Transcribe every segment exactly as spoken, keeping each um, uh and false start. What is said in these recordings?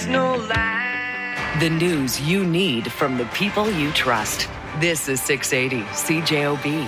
no lie. The news you need from the people you trust. This is six eighty C J O B.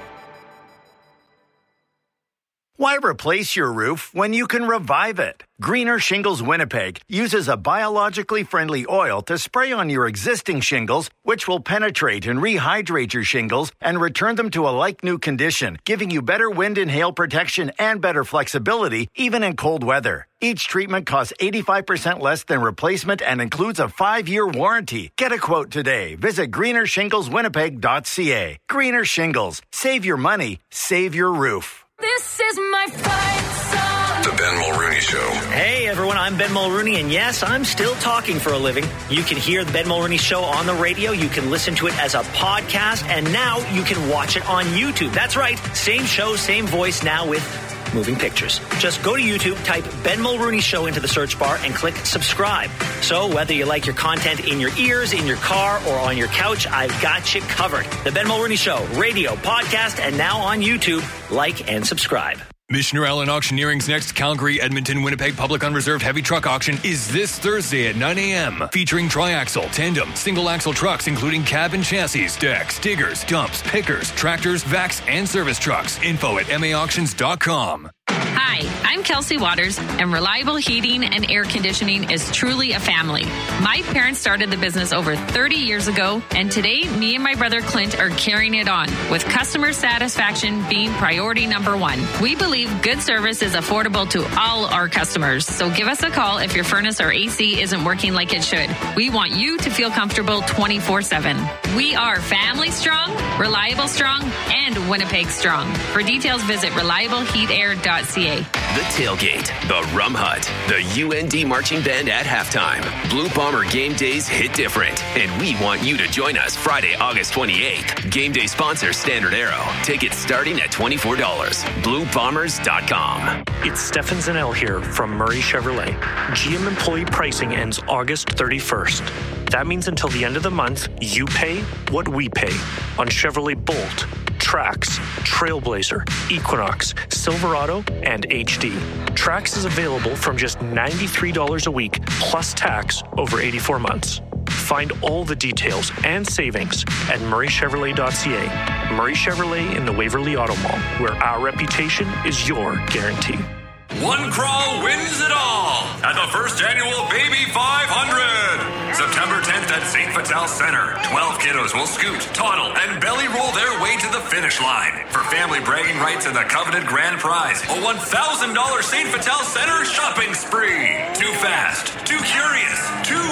Why replace your roof when you can revive it? Greener Shingles Winnipeg uses a biologically friendly oil to spray on your existing shingles, which will penetrate and rehydrate your shingles and return them to a like-new condition, giving you better wind and hail protection and better flexibility, even in cold weather. Each treatment costs eighty-five percent less than replacement and includes a five-year warranty. Get a quote today. Visit greener shingles winnipeg dot c a. Greener Shingles. Save your money. Save your roof. This is my fight song. The Ben Mulrooney Show. Hey, everyone, I'm Ben Mulrooney, and yes, I'm still talking for a living. You can hear the Ben Mulrooney Show on the radio. You can listen to it as a podcast, and now you can watch it on YouTube. That's right. Same show, same voice, now with moving pictures. Just go to YouTube, type Ben Mulrooney Show into the search bar, and click subscribe. So whether you like your content in your ears, in your car, or on your couch, I've got you covered. The Ben Mulrooney Show, radio, podcast, and now on YouTube. Like and subscribe. Missioner Allen Auctioneering's next Calgary, Edmonton, Winnipeg Public Unreserved Heavy Truck Auction is this Thursday at nine a.m. Featuring triaxle, tandem, single-axle trucks including cab and chassis, decks, diggers, dumps, pickers, tractors, vacs, and service trucks. Info at m a auctions dot com. Hi, I'm Kelsey Waters, and Reliable Heating and Air Conditioning is truly a family. My parents started the business over thirty years ago, and today, me and my brother Clint are carrying it on, with customer satisfaction being priority number one. We believe good service is affordable to all our customers, so give us a call if your furnace or A C isn't working like it should. We want you to feel comfortable twenty-four seven. We are family strong, reliable strong, and Winnipeg strong. For details, visit reliable heat air dot c a. The Tailgate, the Rum Hut, the U N D Marching Band at halftime. Blue Bomber game days hit different, and we want you to join us Friday, August twenty-eighth. Game day sponsor Standard Arrow. Tickets starting at twenty-four dollars. blue bombers dot com. It's Stefan Zanel here from Murray Chevrolet. G M employee pricing ends August thirty-first. That means until the end of the month, you pay what we pay on Chevrolet Bolt, Trax, Trailblazer, Equinox, Silverado, and H D. Trax is available from just ninety-three dollars a week plus tax over eighty-four months. Find all the details and savings at murray chevrolet dot c a. Murray Chevrolet in the Waverly Auto Mall, where our reputation is your guarantee. One crawl wins it all at the first annual Baby five hundred. September tenth at Saint Vital Center. twelve kiddos will scoot, toddle, and belly roll their way to the finish line. For family bragging rights and the coveted grand prize, a one thousand dollars Saint Vital Center shopping spree. Too fast, too curious, too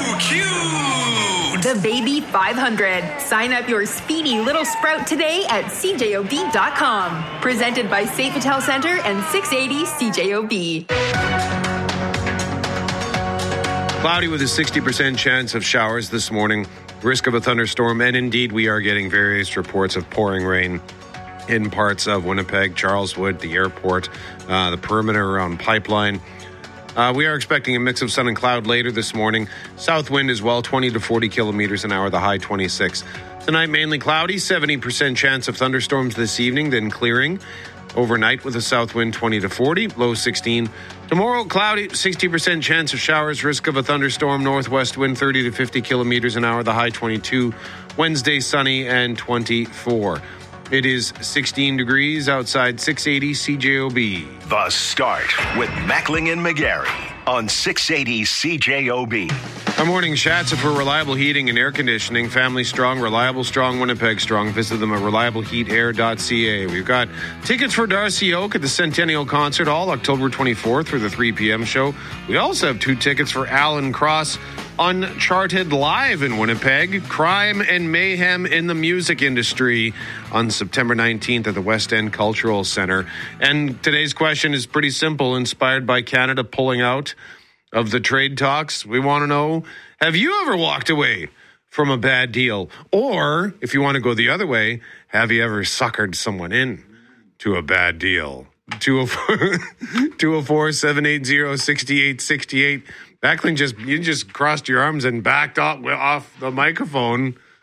cute. The Baby five hundred. Sign up your speedy little sprout today at c j o b dot com. Presented by Saint Vital Center and six eighty C J O B. Cloudy with a sixty percent chance of showers this morning. Risk of a thunderstorm, and indeed we are getting various reports of pouring rain in parts of Winnipeg, Charleswood, the airport, uh, the perimeter around Pipeline. Uh, we are expecting a mix of sun and cloud later this morning. South wind as well, twenty to forty kilometers an hour, the high twenty-six. Tonight mainly cloudy, seventy percent chance of thunderstorms this evening, then clearing. Overnight with a south wind twenty to forty, low sixteen. Tomorrow, cloudy, sixty percent chance of showers, risk of a thunderstorm, northwest wind thirty to fifty kilometers an hour, the high twenty-two. Wednesday, sunny and twenty-four. It is sixteen degrees outside six eighty C J O B. The Start with Mackling and McGarry on six eighty C J O B. Our morning shots are for reliable heating and air conditioning. Family strong, reliable strong, Winnipeg strong. Visit them at reliable heat air dot c a. We've got tickets for Darcy Oak at the Centennial Concert Hall, October twenty-fourth through the three p.m. show. We also have two tickets for Alan Cross Uncharted Live in Winnipeg, Crime and Mayhem in the Music Industry on September nineteenth at the West End Cultural Center. And today's question is pretty simple, inspired by Canada pulling out of the trade talks. We want to know, have you ever walked away from a bad deal? Or, if you want to go the other way, have you ever suckered someone in to a bad deal? two oh four, seven eight zero, six eight six eight. Backling, just you just crossed your arms and backed off, off the microphone. Oh,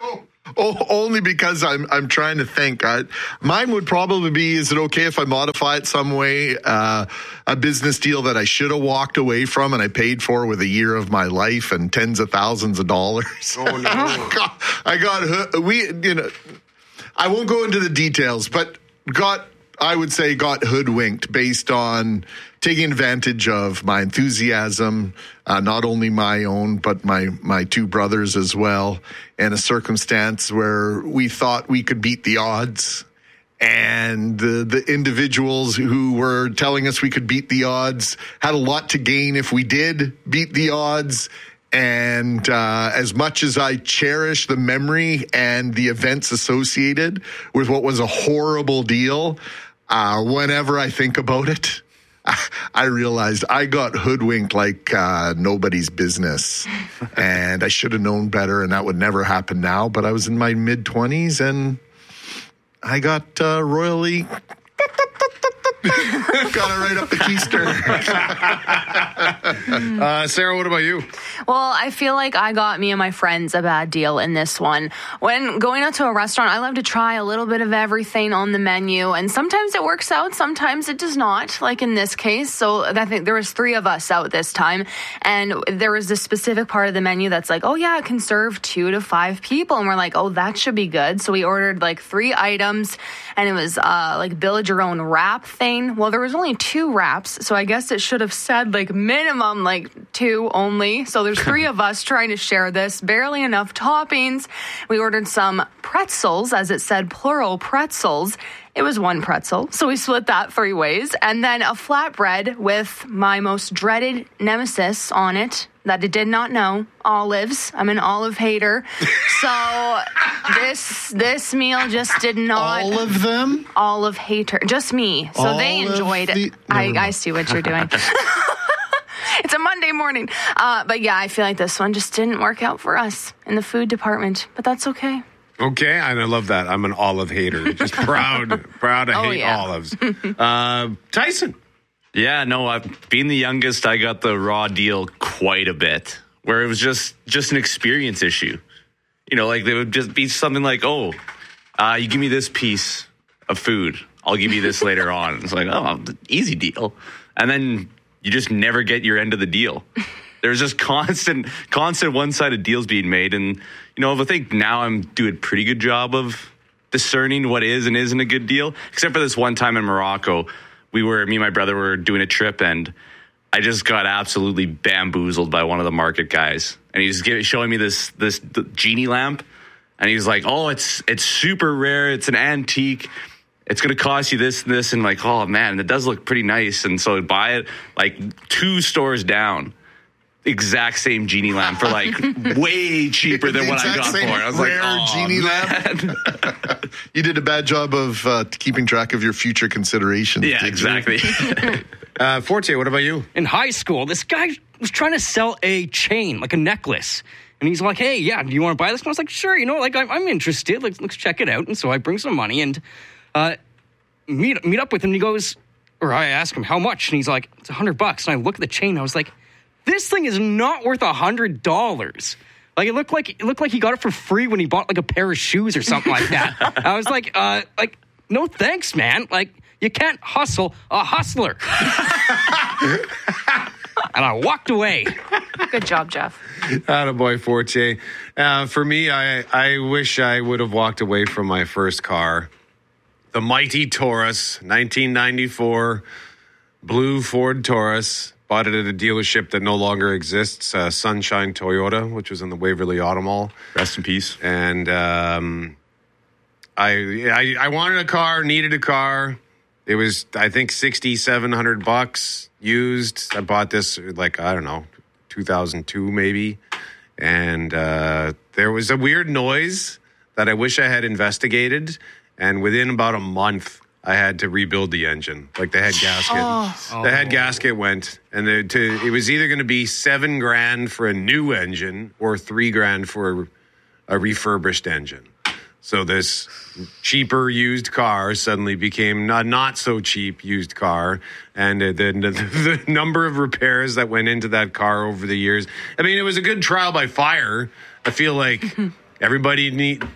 Oh, only because I'm I'm trying to think. I, mine would probably be, is it okay if I modify it some way? Uh, a business deal that I should have walked away from and I paid for with a year of my life and tens of thousands of dollars. Oh, no. I got, we, you know, I won't go into the details, but got, I would say got hoodwinked based on taking advantage of my enthusiasm, uh, not only my own, but my, my two brothers as well, and a circumstance where we thought we could beat the odds. And the, the individuals who were telling us we could beat the odds had a lot to gain if we did beat the odds. And uh, as much as I cherish the memory and the events associated with what was a horrible deal, uh, whenever I think about it, I realized I got hoodwinked like uh, nobody's business, and I should have known better, and that would never happen now. But I was in my mid-twenties, and I got uh, royally got it right up the keister. uh, Sarah, what about you? Well, I feel like I got me and my friends a bad deal in this one. When going out to a restaurant, I love to try a little bit of everything on the menu, and sometimes it works out, sometimes it does not, like in this case. So I think there was three of us out this time, and there was this specific part of the menu that's like, oh yeah, it can serve two to five people, and we're like, oh, that should be good. So we ordered like three items, and it was uh, like build your own wrap thing. Well, there was only two wraps, so I guess it should have said like minimum like two only. So there's three of us trying to share this, barely enough toppings. We ordered some pretzels, as it said plural pretzels. It was one pretzel, so we split that three ways. And then a flatbread with my most dreaded nemesis on it that I did not know, olives. I'm an olive hater. So this this meal just did not... All of them? Olive hater. Just me. So All they enjoyed the, it. I, I see what you're doing. It's a Monday morning. Uh, but yeah, I feel like this one just didn't work out for us in the food department. But that's okay. Okay, and I love that. I'm an olive hater. Just proud, proud to Oh, hate yeah. olives. Uh, Tyson. Yeah, no, uh, being the youngest, I got the raw deal quite a bit, where it was just just an experience issue. You know, like, there would just be something like, oh, uh, you give me this piece of food, I'll give you this later on. It's like, oh, easy deal. And then you just never get your end of the deal. There's just constant, constant one-sided deals being made. And, you know, I think now I'm doing a pretty good job of discerning what is and isn't a good deal, except for this one time in Morocco. We were, me and my brother were doing a trip, and I just got absolutely bamboozled by one of the market guys. And he was giving, showing me this this genie lamp, and he was like, "Oh, it's it's super rare. It's an antique. It's going to cost you this and this." And like, "Oh man, it does look pretty nice." And so I buy it like two stores down. Exact same genie lamp for like way cheaper than what I got for it. I was rare like, oh, genie man. lamp. You did a bad job of uh, keeping track of your future considerations. Yeah, exactly. uh, Forte, what about you? In high school, this guy was trying to sell a chain, like a necklace. And he's like, hey, yeah, do you want to buy this? And I was like, sure, you know, like, I'm, I'm interested. Like, let's check it out. And so I bring some money and uh, meet meet up with him. And he goes, or I ask him, how much? And he's like, it's a hundred bucks. And I look at the chain. I was like, this thing is not worth a hundred dollars. Like, it looked like it looked like he got it for free when he bought like a pair of shoes or something like that. I was like, uh, like, no thanks, man. Like, you can't hustle a hustler. And I walked away. Good job, Jeff. Attaboy, Forte. Uh, for me, I, I wish I would have walked away from my first car. The mighty Taurus, nineteen ninety-four, blue Ford Taurus. Bought it at a dealership that no longer exists, uh, Sunshine Toyota, which was in the Waverly Auto Mall. Rest in peace. And um, I, I I wanted a car, needed a car. It was, I think, sixty-seven hundred bucks used. I bought this, like, I don't know, two thousand two maybe. And uh, there was a weird noise that I wish I had investigated. And within about a month, I had to rebuild the engine. Like, the head gasket. Oh. The head gasket went. And the, to, it was either going to be seven grand for a new engine or three grand for a refurbished engine. So this cheaper used car suddenly became a not so cheap used car. And the, the, the number of repairs that went into that car over the years. I mean, it was a good trial by fire. I feel like everybody need,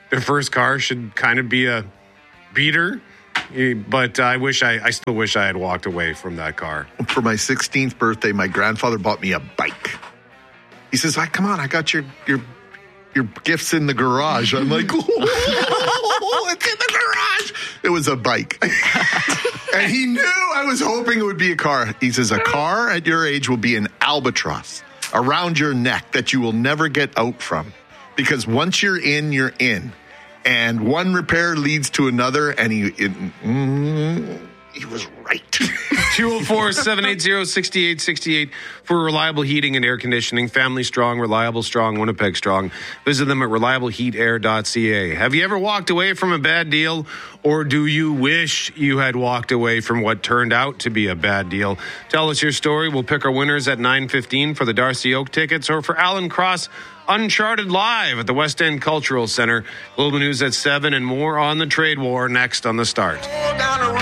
their first car should kind of be a beater. But I wish I, I still wish I had walked away from that car. For my sixteenth birthday, my grandfather bought me a bike. He says, "I come on, I got your your your gifts in the garage." I'm like, "Oh, it's in the garage." It was a bike. And he knew I was hoping it would be a car. He says, "A car at your age will be an albatross around your neck that you will never get out from. Because once you're in, you're in. And one repair leads to another." And he, it, mm, he was right. two oh four, seven eight zero, six eight six eight for reliable heating and air conditioning. Family strong, reliable strong, Winnipeg strong. Visit them at reliable heat air dot c a. Have you ever walked away from a bad deal, or do you wish you had walked away from what turned out to be a bad deal? Tell us your story. We'll pick our winners at nine fifteen for the Darcy Oak tickets, or for Alan Cross Uncharted Live at the West End Cultural Center. Global News at seven, and more on the trade war next on The Start.